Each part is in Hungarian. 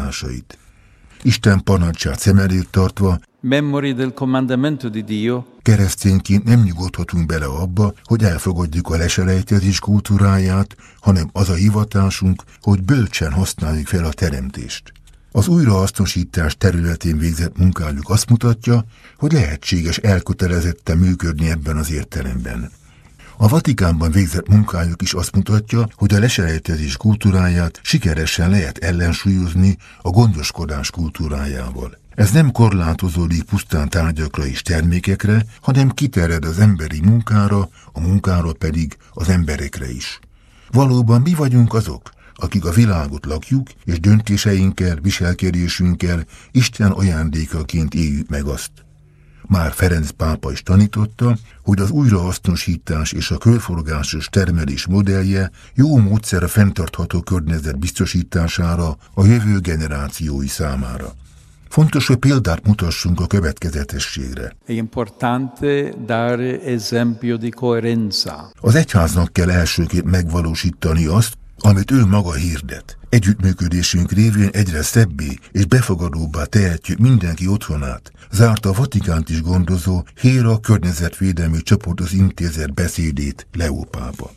tanításait. Isten parancsát szem előtt tartva, memori del comandamento di Dio, keresztényként nem nyugodhatunk bele abba, hogy elfogadjuk a leselejtezés kultúráját, hanem az a hivatásunk, hogy bölcsen használjuk fel a teremtést. Az újrahasznosítás területén végzett munkájuk azt mutatja, hogy lehetséges elkötelezetten működni ebben az értelemben. A Vatikánban végzett munkájuk is azt mutatja, hogy a leselejtezés kultúráját sikeresen lehet ellensúlyozni a gondoskodás kultúrájával. Ez nem korlátozódik pusztán tárgyakra és termékekre, hanem kiterjed az emberi munkára, a munkára pedig az emberekre is. Valóban mi vagyunk azok, akik a világot lakjuk, és döntéseinkkel, viselkedésünkkel Isten ajándékaként éljük meg azt. Már Ferenc pápa is tanította, hogy az újrahasznosítás és a körforgásos termelés modellje jó módszer a fenntartható környezet biztosítására a jövő generációi számára. Fontos, hogy példát mutassunk a következetességre. È importante dare esempio di coerenza. Az egyháznak kell elsőként megvalósítani azt, amit ő maga hirdet. Együttműködésünk révén egyre szebbé és befogadóbbá tehetjük mindenki otthonát, zárta a Vatikánt is gondozó Héra környezetvédelmi csoporthoz intézett beszédét Leó pápa.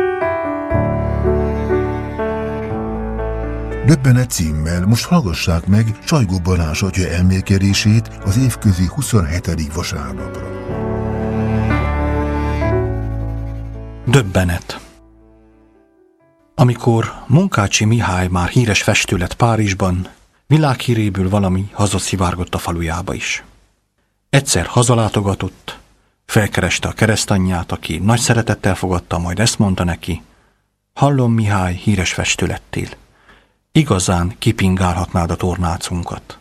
Döbbenet címmel most hallgassák meg Sajgó Balázs atya elmélkedését az évközi 27. vasárnapra. Döbbenet. Amikor Munkácsi Mihály már híres festő lett Párizsban, világhíréből valami hazaszivárgott a falujába is. Egyszer hazalátogatott, felkereste a keresztanyját, aki nagy szeretettel fogadta, majd ezt mondta neki: hallom, Mihály, híres festő lettél. Igazán kipingálhatnád a tornácunkat.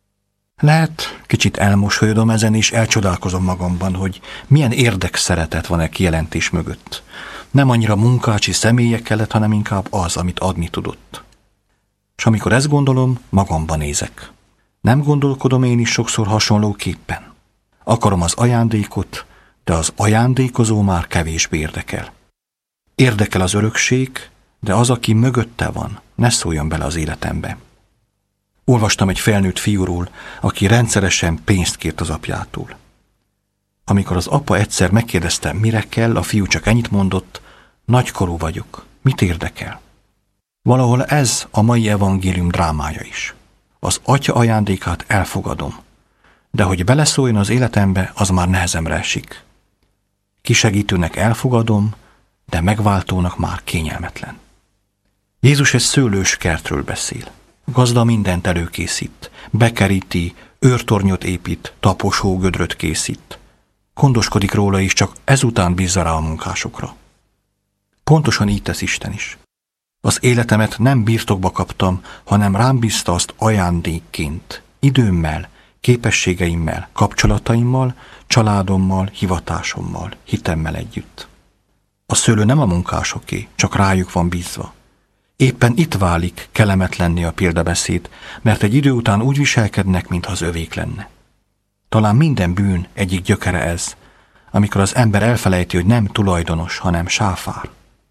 Lehet, kicsit elmosolyodom ezen, és elcsodálkozom magamban, hogy milyen érdekszeretet van-e kijelentés mögött. Nem annyira Munkácsi személye kellett, hanem inkább az, amit adni tudott. És amikor ezt gondolom, magamban nézek. Nem gondolkodom én is sokszor hasonlóképpen. Akarom az ajándékot, de az ajándékozó már kevésbé érdekel. Érdekel az örökség, de az, aki mögötte van, ne szóljon bele az életembe. Olvastam egy felnőtt fiúról, aki rendszeresen pénzt kért az apjától. Amikor az apa egyszer megkérdezte, mire kell, a fiú csak ennyit mondott: nagykorú vagyok, mit érdekel? Valahol ez a mai evangélium drámája is. Az atya ajándékát elfogadom, de hogy beleszóljon az életembe, az már nehezemre esik. Kisegítőnek elfogadom, de megváltónak már kényelmetlen. Jézus egy szőlős kertről beszél. Gazda mindent előkészít, bekeríti, őrtornyot épít, taposógödröt készít. Gondoskodik róla is, csak ezután bízza rá a munkásokra. Pontosan így tesz Isten is. Az életemet nem birtokba kaptam, hanem rám bízta azt ajándékként, időmmel, képességeimmel, kapcsolataimmal, családommal, hivatásommal, hitemmel együtt. A szőlő nem a munkásoké, csak rájuk van bízva. Éppen itt válik kellemetlenné a példabeszéd, mert egy idő után úgy viselkednek, mintha az övék lenne. Talán minden bűn egyik gyökere ez, amikor az ember elfelejti, hogy nem tulajdonos, hanem sáfár.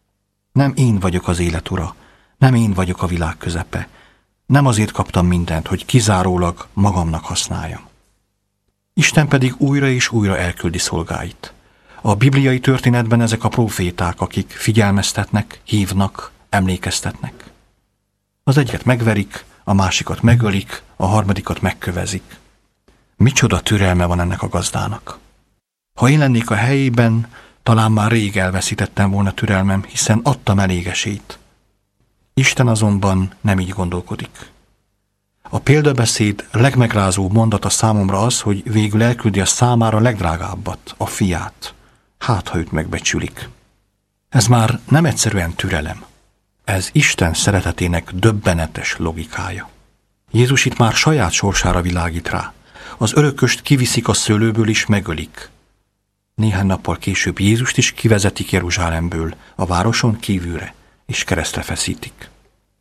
Nem én vagyok az élet ura, nem én vagyok a világ közepe. Nem azért kaptam mindent, hogy kizárólag magamnak használjam. Isten pedig újra és újra elküldi szolgáit. A bibliai történetben ezek a próféták, akik figyelmeztetnek, hívnak, emlékeztetnek. Az egyiket megverik, a másikat megölik, a harmadikat megkövezik. Micsoda türelme van ennek a gazdának. Ha én lennék a helyében, talán már rég elveszítettem volna türelmem, hiszen adtam elég esélyt. Isten azonban nem így gondolkodik. A példabeszéd legmegrázóbb mondata számomra az, hogy végül elküldi a számára legdrágábbat, a fiát. Hát, ha őt megbecsülik. Ez már nem egyszerűen türelem. Ez Isten szeretetének döbbenetes logikája. Jézus itt már saját sorsára világít rá. Az örököst kiviszik a szőlőből és megölik. Néhány nappal később Jézust is kivezetik Jeruzsálemből, a városon kívülre, és keresztre feszítik.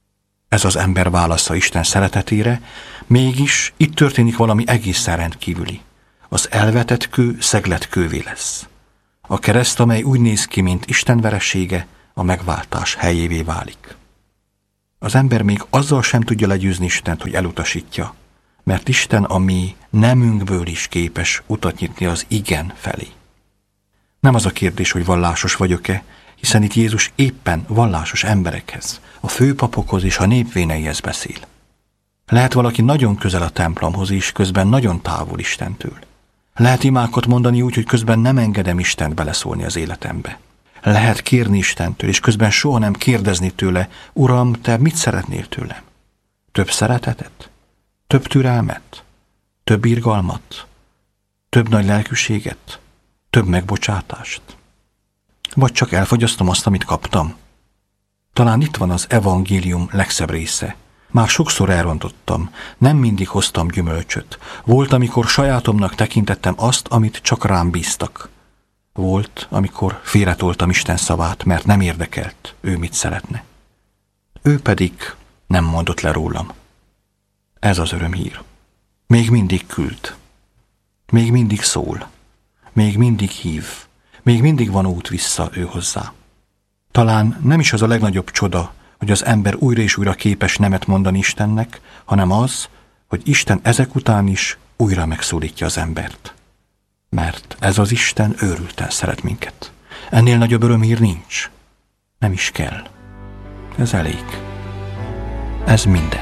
Ez az ember válasza Isten szeretetére, mégis itt történik valami egészen rendkívüli. Az elvetett kő szeglet kővé lesz. A kereszt, amely úgy néz ki, mint Isten veresége, a megváltás helyévé válik. Az ember még azzal sem tudja legyőzni Istent, hogy elutasítja, mert Isten a mi nemünkből is képes utat nyitni az igen felé. Nem az a kérdés, hogy vallásos vagyok-e, hiszen itt Jézus éppen vallásos emberekhez, a főpapokhoz és a népvéneihez beszél. Lehet valaki nagyon közel a templomhoz és közben nagyon távol Istentől. Lehet imákat mondani úgy, hogy közben nem engedem Istent beleszólni az életembe. Lehet kérni Istentől, és közben soha nem kérdezni tőle, Uram, te mit szeretnél tőlem? Több szeretetet? Több türelmet? Több irgalmat? Több nagy lelkűséget? Több megbocsátást? Vagy csak elfogyasztom azt, amit kaptam? Talán itt van az evangélium legszebb része. Már sokszor elrontottam, nem mindig hoztam gyümölcsöt. Volt, amikor sajátomnak tekintettem azt, amit csak rám bíztak. Volt, amikor félretoltam Isten szavát, mert nem érdekelt, ő mit szeretne. Ő pedig nem mondott le rólam. Ez az örömhír. Még mindig küld. Még mindig szól. Még mindig hív. Még mindig van út vissza ő hozzá. Talán nem is az a legnagyobb csoda, hogy az ember újra és újra képes nemet mondani Istennek, hanem az, hogy Isten ezek után is újra megszólítja az embert. Mert ez az Isten őrülten szeret minket. Ennél nagyobb örömhír nincs. Nem is kell. Ez elég. Ez minden.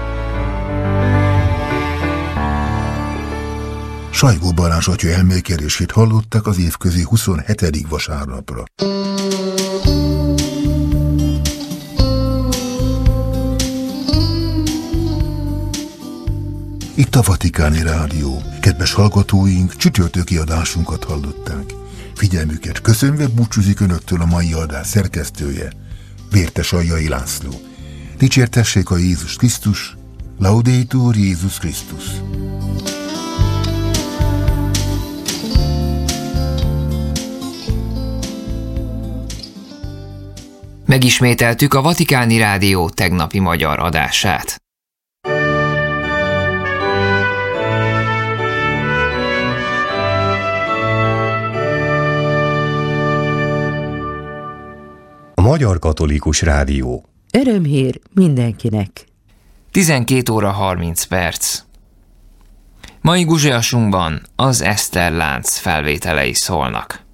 Sajgó Balázs atya elmélkedését hallották az évközi 27. vasárnapra. Itt a Vatikáni Rádió. Kedves hallgatóink, csütörtöki adásunkat hallották. Figyelmüket köszönve búcsúzik önöktől a mai adás szerkesztője, Vértes Aljai László. Dicsértessék a Jézus Krisztus, Laudetur Jézus Krisztus. Megismételtük a Vatikáni Rádió tegnapi magyar adását. A Magyar Katolikus Rádió. Örömhír mindenkinek. 12 óra 30 perc. Mai guzsiasunkban az Eszter lánc felvételei szólnak.